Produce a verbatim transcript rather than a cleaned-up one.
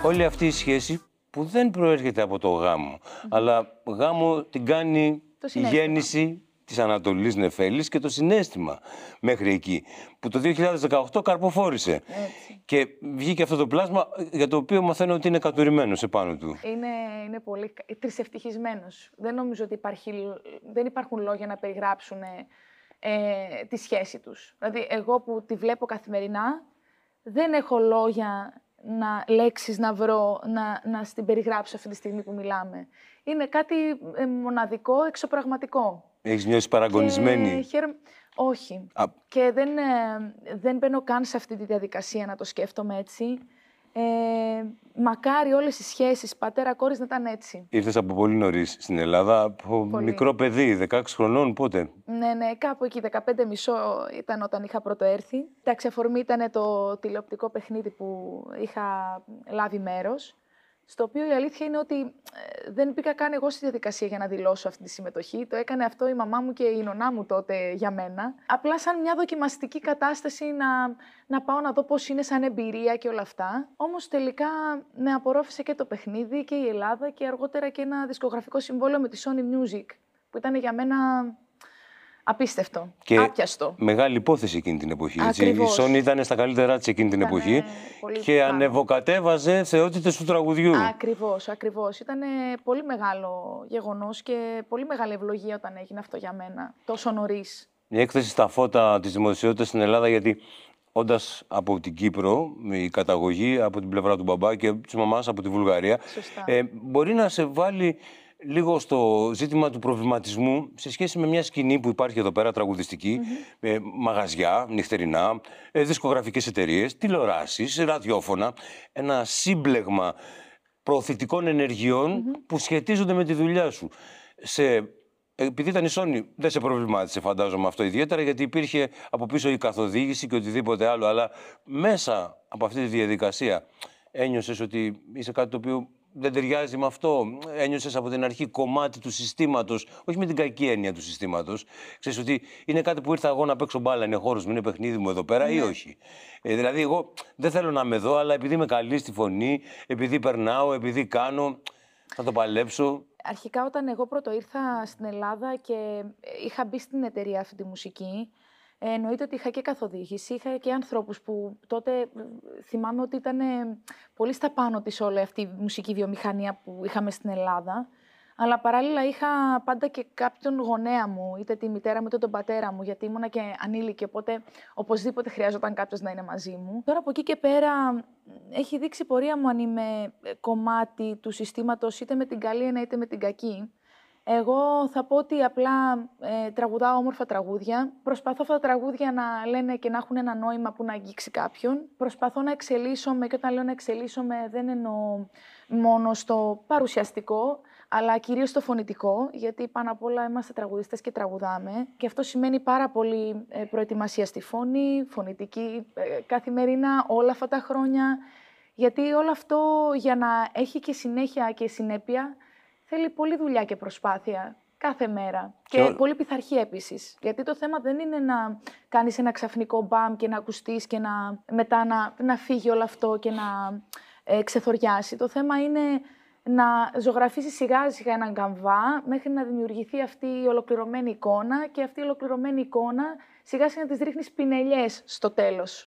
όλη αυτή η σχέση που δεν προέρχεται από το γάμο, mm-hmm. αλλά γάμο την κάνει η γέννηση της Ανατολής Νεφέλης και το συναίσθημα μέχρι εκεί, που το δύο χιλιάδες δεκαοκτώ καρποφόρησε. Έτσι. Και βγήκε αυτό το πλάσμα για το οποίο μαθαίνω ότι είναι κατουρημένος επάνω του. Είναι, είναι πολύ τρισευτυχισμένος. Δεν νομίζω ότι υπάρχει, δεν υπάρχουν λόγια να περιγράψουν ε, τη σχέση τους. Δηλαδή, εγώ που τη βλέπω καθημερινά, δεν έχω λόγια, να, λέξεις να βρω, να, να στην περιγράψω αυτή τη στιγμή που μιλάμε. Είναι κάτι ε, μοναδικό, εξωπραγματικό. Έχεις νιώσει παραγωνισμένη? Και χαίρομαι... Όχι. Α. Και δεν, ε, δεν μπαίνω καν σε αυτή τη διαδικασία να το σκέφτομαι έτσι. Ε, μακάρι όλες οι σχέσεις πατέρα-κόρης να ήταν έτσι. Ήρθες από πολύ νωρίς στην Ελλάδα, από πολύ. Μικρό παιδί, δεκαέξι χρονών, πότε? Ναι, ναι, κάπου εκεί, δεκαπέντε μισό ήταν όταν είχα πρωτοέρθει. Εντάξει, αφορμή ήταν το τηλεοπτικό παιχνίδι που είχα λάβει μέρος, στο οποίο η αλήθεια είναι ότι ε, δεν μπήκα καν εγώ στη διαδικασία για να δηλώσω αυτή τη συμμετοχή. Το έκανε αυτό η μαμά μου και η νονά μου τότε για μένα. Απλά σαν μια δοκιμαστική κατάσταση να, να πάω να δω πώς είναι σαν εμπειρία και όλα αυτά. Όμως τελικά με απορρόφησε και το παιχνίδι και η Ελλάδα και αργότερα και ένα δισκογραφικό συμβόλαιο με τη Sony Music, που ήταν για μένα απίστευτο, και άπιαστο. Μεγάλη υπόθεση εκείνη την εποχή. Έτσι. Η Sony ήταν στα καλύτερά της εκείνη την Ήτανε εποχή και πάνω. ανεβοκατέβαζε θεότητες του τραγουδιού. Ακριβώς, ακριβώς. Ήταν πολύ μεγάλο γεγονός και πολύ μεγάλη ευλογία όταν έγινε αυτό για μένα, τόσο νωρίς. Η έκθεση στα φώτα της δημοσιότητας στην Ελλάδα, γιατί όντας από την Κύπρο, η καταγωγή από την πλευρά του μπαμπά και της μαμάς από τη Βουλγαρία, ε, μπορεί να σε βάλει λίγο στο ζήτημα του προβληματισμού σε σχέση με μια σκηνή που υπάρχει εδώ πέρα τραγουδιστική, mm-hmm. ε, μαγαζιά, νυχτερινά, ε, δισκογραφικές εταιρείες, τηλεοράσεις, ραδιόφωνα, ένα σύμπλεγμα προωθητικών ενεργειών mm-hmm. που σχετίζονται με τη δουλειά σου. Σε, επειδή ήταν η Sony, δεν σε προβλημάτισε φαντάζομαι αυτό ιδιαίτερα, γιατί υπήρχε από πίσω η καθοδήγηση και οτιδήποτε άλλο, αλλά μέσα από αυτή τη διαδικασία ένιωσες ότι είσαι κάτι το οποίο δεν ταιριάζει με αυτό? Ένιωσες από την αρχή κομμάτι του συστήματος, όχι με την κακή έννοια του συστήματος? Ξέρεις ότι είναι κάτι που ήρθα εγώ να παίξω μπάλα, είναι χώρος μου, είναι παιχνίδι μου εδώ πέρα, ναι. ή όχι? Ε, δηλαδή, εγώ δεν θέλω να είμαι εδώ, αλλά επειδή είμαι καλή στη φωνή, επειδή περνάω, επειδή κάνω, θα το παλέψω. Αρχικά, όταν εγώ πρώτο ήρθα στην Ελλάδα και είχα μπει στην εταιρεία αυτή τη μουσική, εννοείται ότι είχα και καθοδήγηση, είχα και ανθρώπους που τότε θυμάμαι ότι ήταν πολύ στα πάνω της όλη αυτή η μουσική βιομηχανία που είχαμε στην Ελλάδα. Αλλά παράλληλα είχα πάντα και κάποιον γονέα μου, είτε τη μητέρα μου είτε τον πατέρα μου, γιατί ήμουνα και ανήλικη, οπότε οπωσδήποτε χρειάζονταν κάποιος να είναι μαζί μου. Τώρα από εκεί και πέρα έχει δείξει η πορεία μου αν είμαι κομμάτι του συστήματος είτε με την καλή έννοια είτε με την κακή. Εγώ θα πω ότι απλά ε, τραγουδάω όμορφα τραγούδια. Προσπαθώ αυτά τα τραγούδια να λένε και να έχουν ένα νόημα που να αγγίξει κάποιον. Προσπαθώ να εξελίσσομαι, και όταν λέω να εξελίσσομαι δεν εννοώ μόνο στο παρουσιαστικό, αλλά κυρίως στο φωνητικό, γιατί πάνω απ' όλα είμαστε τραγουδιστές και τραγουδάμε. Και αυτό σημαίνει πάρα πολύ ε, προετοιμασία στη φωνή, φωνητική, ε, καθημερινά όλα αυτά τα χρόνια. Γιατί όλο αυτό για να έχει και συνέχεια και συνέπεια, θέλει πολλή δουλειά και προσπάθεια κάθε μέρα. Και, και πολύ πειθαρχία επίσης. Γιατί το θέμα δεν είναι να κάνεις ένα ξαφνικό μπαμ και να ακουστείς και να, μετά να, να φύγει όλο αυτό και να ε, ξεθοριάσει. Το θέμα είναι να ζωγραφίσεις σιγά σιγά έναν καμβά μέχρι να δημιουργηθεί αυτή η ολοκληρωμένη εικόνα και αυτή η ολοκληρωμένη εικόνα σιγά σιγά να της ρίχνεις πινελιές στο τέλος.